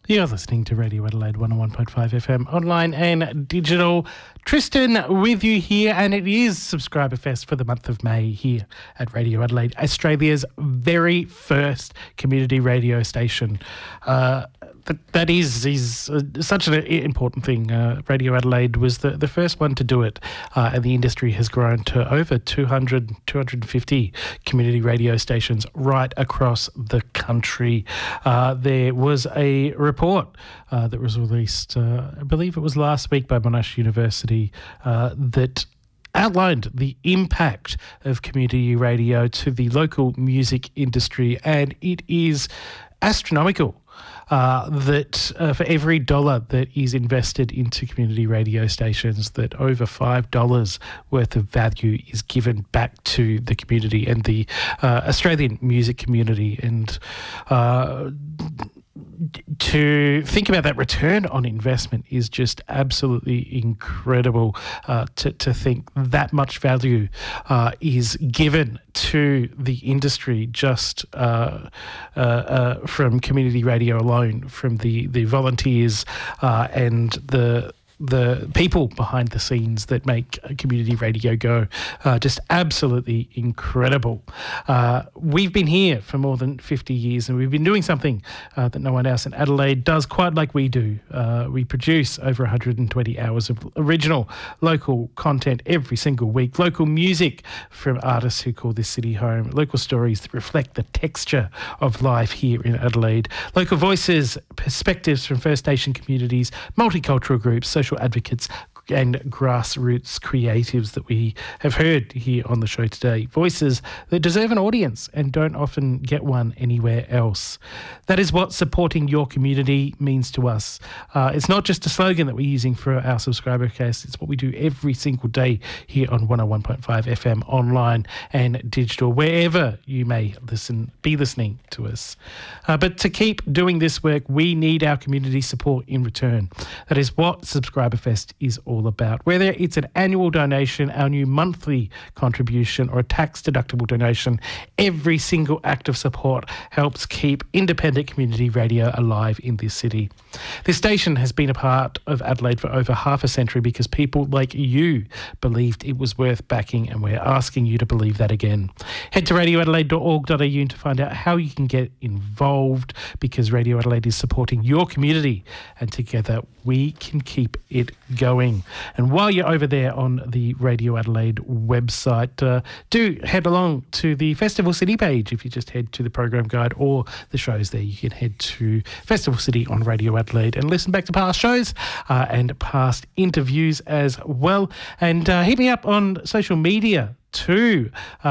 You're listening to Radio Adelaide 101.5 FM online and digital. Tristan with you here, and it is Subscriber Fest for the month of May here at Radio Adelaide, Australia's very first community radio station. That is such an important thing. Radio Adelaide was the first one to do it, and the industry has grown to over 250 community radio stations right across the country. There was a report that was released, I believe it was last week, by Monash University that outlined the impact of community radio to the local music industry, and it is astronomical. That for every dollar that is invested into community radio stations, that over $5 worth of value is given back to the community and the Australian music community. And to think about that return on investment is just absolutely incredible. To think that much value is given to the industry just from community radio alone, from the volunteers and the people behind the scenes that make community radio go. Just absolutely incredible. We've been here for more than 50 years, and we've been doing something that no one else in Adelaide does quite like we do. We produce over 120 hours of original local content every single week, local music from artists who call this city home, local stories that reflect the texture of life here in Adelaide, local voices, perspectives from First Nation communities, multicultural groups, social advocates and grassroots creatives that we have heard here on the show today. Voices that deserve an audience and don't often get one anywhere else. That is what supporting your community means to us. It's not just a slogan that we're using for our subscriber cast. It's what we do every single day here on 101.5 FM online and digital, wherever you may be listening to us. But to keep doing this work, we need our community support in return. That is what Subscriber Fest is all about. Whether it's an annual donation, our new monthly contribution, or a tax-deductible donation, every single act of support helps keep independent community radio alive in this city. This station has been a part of Adelaide for over half a century because people like you believed it was worth backing, and we're asking you to believe that again. Head to radioadelaide.org.au to find out how you can get involved, because Radio Adelaide is supporting your community, and together we can keep it going. And while you're over there on the Radio Adelaide website, do head along to the Festival City page. If you just head to the program guide or the shows there, you can head to Festival City on Radio Adelaide and listen back to past shows and past interviews as well. And hit me up on social media too,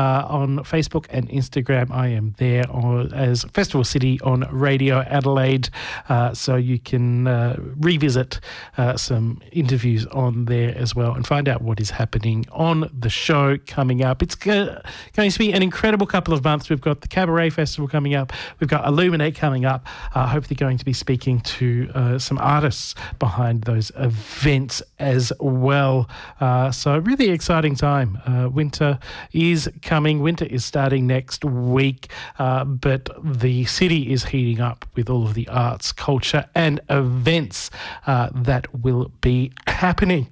on Facebook and Instagram. I am there as Festival City on Radio Adelaide, so you can revisit some interviews on there as well and find out what is happening on the show coming up. It's going to be an incredible couple of months. We've got the Cabaret Festival coming up. We've got Illuminate coming up. Hopefully going to be speaking to some artists behind those events as well. So really exciting time. Winter is coming. Winter is starting next week, but the city is heating up with all of the arts, culture and events that will be happening.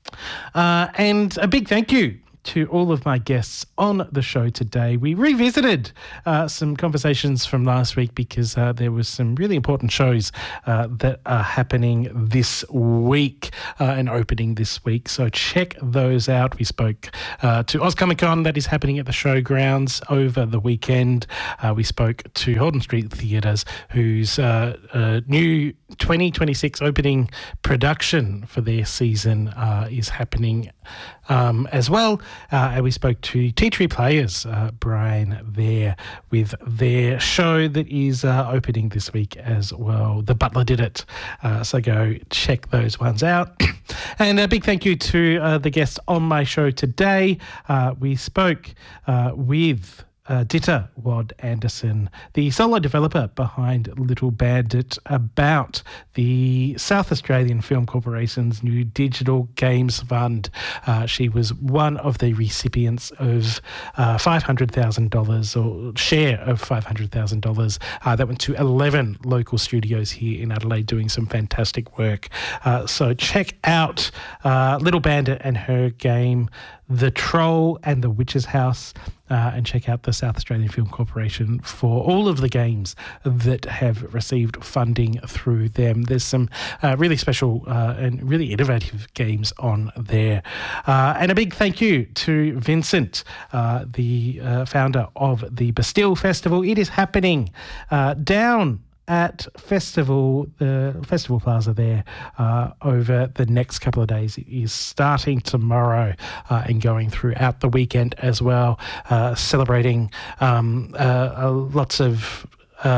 And a big thank you to all of my guests on the show today. We revisited some conversations from last week because there was some really important shows that are happening this week and opening this week. So check those out. We spoke to Oz Comic Con, that is happening at the showgrounds over the weekend. We spoke to Holden Street Theatres, whose new 2026 opening production for their season is happening as well. And we spoke to Tea Tree Players, Brian, there with their show that is opening this week as well. The Butler Did It. So go check those ones out. And a big thank you to the guests on my show today. We spoke with Ditta Wad Anderson, the solo developer behind Little Bandit, about the South Australian Film Corporation's new Digital Games Fund. She was one of the recipients of $500,000, or share of $500,000 that went to 11 local studios here in Adelaide doing some fantastic work. So check out Little Bandit and her game The Troll and the Witch's House, and check out the South Australian Film Corporation for all of the games that have received funding through them. There's some really special and really innovative games on there. And a big thank you to Vincent, the founder of the Bastille Festival. It is happening down at the Festival Plaza there over the next couple of days. It is starting tomorrow and going throughout the weekend as well, celebrating lots of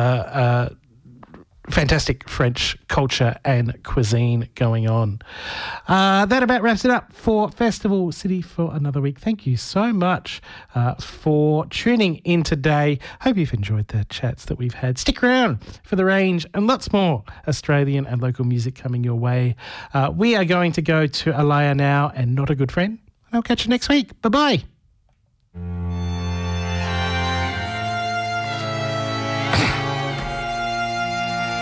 fantastic French culture and cuisine going on. That about wraps it up for Festival City for another week. Thank you so much for tuning in today. Hope you've enjoyed the chats that we've had. Stick around for the range and lots more Australian and local music coming your way. We are going to go to Alaya now and Not a Good Friend. I'll catch you next week. Bye-bye.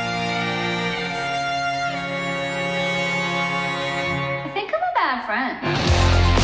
Friend.